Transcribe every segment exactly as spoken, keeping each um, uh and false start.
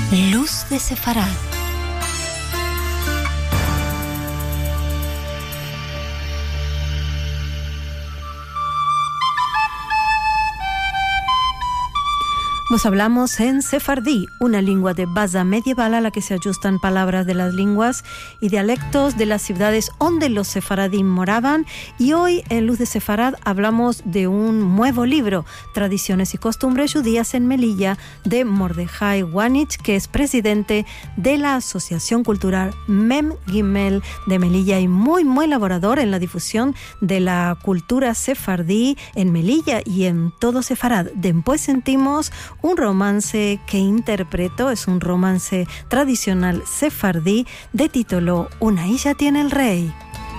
Luz de Sefarad. Vos hablamos en sefardí, una lengua de base medieval a la que se ajustan palabras de las lenguas y dialectos de las ciudades donde los sefaradí moraban, y hoy en Luz de Sefarad hablamos de un nuevo libro, Tradiciones y Costumbres Judías en Melilla, de Mordejai Wanich, que es presidente de la Asociación Cultural Mem Gimel de Melilla y muy, muy elaborador en la difusión de la cultura sefardí en Melilla y en todo Sefarad. Después sentimos un romance que interpretó, es un romance tradicional sefardí de título Una hija tiene el rey.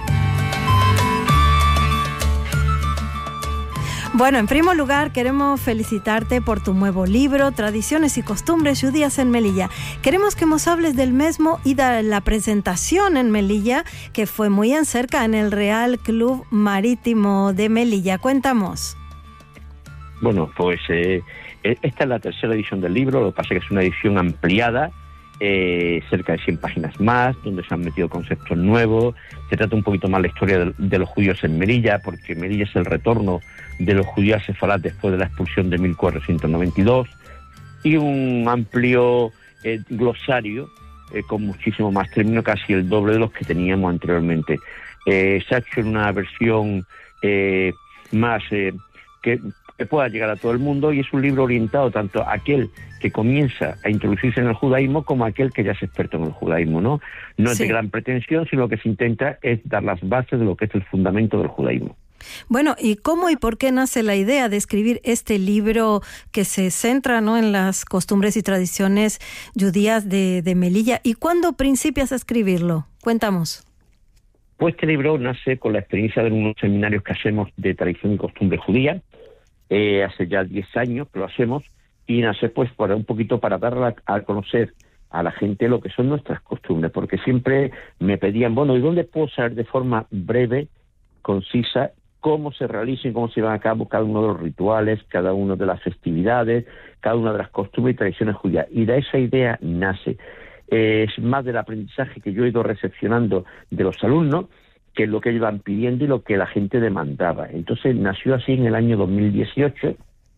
Bueno, en primer lugar queremos felicitarte por tu nuevo libro, Tradiciones y Costumbres Judías en Melilla. Queremos que nos hables del mismo y de la presentación en Melilla, que fue muy en cerca en el Real Club Marítimo de Melilla. Cuéntanos. Bueno, pues eh, esta es la tercera edición del libro, lo que pasa es que es una edición ampliada, eh, cerca de cien páginas más, donde se han metido conceptos nuevos. Se trata un poquito más la historia de, de los judíos en Melilla, porque Melilla es el retorno de los judíos sefarad después de la expulsión de mil cuatrocientos noventa y dos, y un amplio eh, glosario eh, con muchísimo más términos, casi el doble de los que teníamos anteriormente. Eh, se ha hecho en una versión eh, más eh, que... que pueda llegar a todo el mundo, y es un libro orientado tanto a aquel que comienza a introducirse en el judaísmo como a aquel que ya es experto en el judaísmo, ¿no? No es sí. de gran pretensión, sino que se intenta es dar las bases de lo que es el fundamento del judaísmo. Bueno, ¿y cómo y por qué nace la idea de escribir este libro que se centra, ¿no?, en las costumbres y tradiciones judías de, de Melilla? ¿Y cuándo principias a escribirlo? Cuéntanos. Pues este libro nace con la experiencia de unos seminarios que hacemos de tradición y costumbre judía. Eh, hace ya diez años que lo hacemos, y nace pues para un poquito para dar a, a conocer a la gente lo que son nuestras costumbres, porque siempre me pedían, bueno, ¿y dónde puedo saber de forma breve, concisa, cómo se realizan, cómo se llevan a cabo cada uno de los rituales, cada una de las festividades, cada una de las costumbres y tradiciones judías? Y de esa idea nace. Eh, es más del aprendizaje que yo he ido recepcionando de los alumnos, que es lo que ellos van pidiendo y lo que la gente demandaba. Entonces nació así en el año dos mil dieciocho,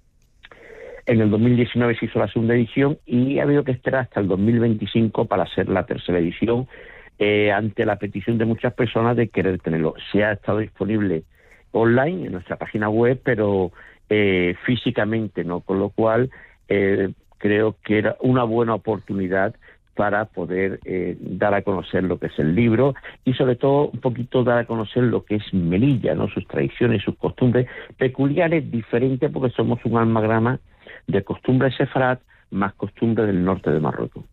en el dos mil diecinueve se hizo la segunda edición, y ha habido que esperar hasta el dos mil veinticinco para hacer la tercera edición, eh, ante la petición de muchas personas de querer tenerlo. Se ha estado disponible online en nuestra página web, pero eh, físicamente no, con lo cual eh, creo que era una buena oportunidad para poder eh, dar a conocer lo que es el libro, y sobre todo un poquito dar a conocer lo que es Melilla, ¿no?, sus tradiciones, sus costumbres peculiares, diferentes, porque somos un almagrama de costumbres sefarad más costumbres del norte de Marruecos.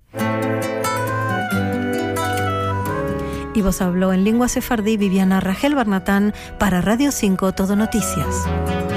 Y vos habló en lengua sefardí Viviana Rajel Barnatán para Radio cinco Todo Noticias.